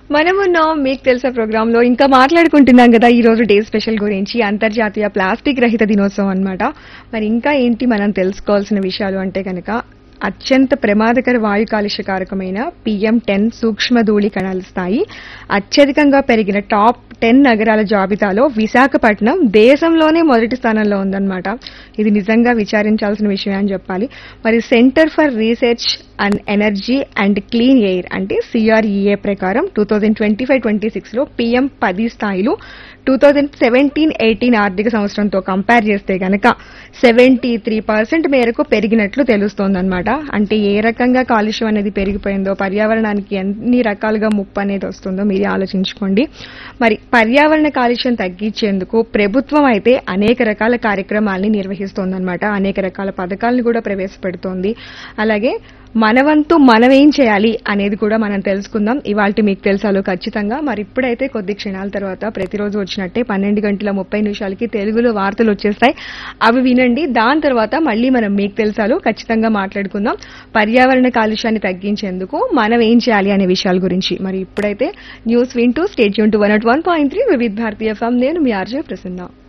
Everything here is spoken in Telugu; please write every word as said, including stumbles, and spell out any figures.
మనమున్నాం మీకు తెలుసా ప్రోగ్రామ్ లో ఇంకా మాట్లాడుకుంటున్నాం కదా ఈ రోజు డే స్పెషల్ గురించి అంతర్జాతీయ ప్లాస్టిక్ రహిత దినోత్సవం అన్నమాట. మరి ఇంకా ఏంటి మనం తెలుసుకోవాల్సిన విషయాలు అంటే కనుక అత్యంత ప్రమాదకర వాయు కాలుష్య కారకమైన పిఎం టెన్ సూక్ష్మ ధూళి కణాల స్థాయి అత్యధికంగా పెరిగిన టాప్ టెన్ నగరాల జాబితాలో విశాఖపట్నం దేశంలోనే మొదటి స్థానంలో ఉందన్నమాట. ఇది నిజంగా విచారించాల్సిన విషయం అని చెప్పాలి. మరి centre for research and energy and clean air అంటే సిఆర్ఈఏ ప్రకారం two thousand twenty five twenty six లో పిఎం పది స్థాయిలు టూ థౌజండ్ సెవెంటీన్ ఎయిటీన్ ఆర్థిక సంవత్సరంతో కంపేర్ చేస్తే గనక సెవెంటీ త్రీ పర్సెంట్ మేరకు పెరిగినట్లు తెలుస్తోందన్నమాట. అంటే ఏ రకంగా కాలుష్యం అనేది పెరిగిపోయిందో, పర్యావరణానికి ఎన్ని రకాలుగా ముప్పు అనేది వస్తుందో మీరే ఆలోచించుకోండి. మరి పర్యావరణ కాలుష్యం తగ్గించేందుకు ప్రభుత్వం అయితే అనేక రకాల కార్యక్రమాల్ని నిర్వహిస్తోందన్నమాట. అనేక రకాల పథకాలను కూడా ప్రవేశపెడుతోంది. అలాగే మనవంతు మనమేం చేయాలి అనేది కూడా మనం తెలుసుకుందాం ఇవాల్టి మీకు తెలుసాలో ఖచ్చితంగా. మరి ఇప్పుడైతే కొద్ది క్షణాల తర్వాత ప్రతిరోజు వచ్చినట్టే పన్నెండు గంటల ముప్పై నిమిషాలకి తెలుగులో వార్తలు వచ్చేస్తాయి. అవి వినండి. దాని తర్వాత మళ్ళీ మనం మీకు తెలుసాలో ఖచ్చితంగా మాట్లాడుకుందాం పర్యావరణ కాలుష్యాన్ని తగ్గించేందుకు మనం ఏం చేయాలి అనే విషయాల గురించి. మరి ఇప్పుడైతే న్యూస్ వింటూ state Yoon to one at one point three వివిధ భారతీయ ఎఫ్ఎం. నేను మీ ఆర్జే ప్రసన్న.